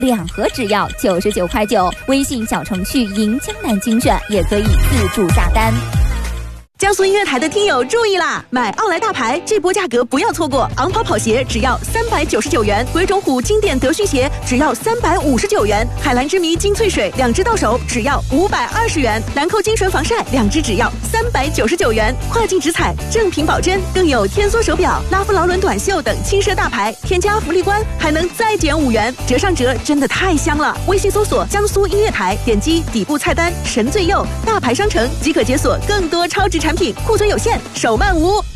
2盒只要99块9，微信小程序赢江南精选也可以自助下单。 江苏音乐台的听友注意啦！买奥莱大牌这波价格不要错过，昂跑跑鞋只要399元，鬼冢虎经典德训鞋只要359元，海蓝之谜金萃水2支到手只要520元，兰蔻精纯防晒2支只要399元，跨境直采正品保真，更有天梭手表、拉夫劳伦短袖等轻奢大牌，添加福利关还能再减5元，折上折真的太香了！微信搜索江苏音乐台，点击底部菜单神最右大牌商城即可解锁更多超值产品，库存有限，手慢无。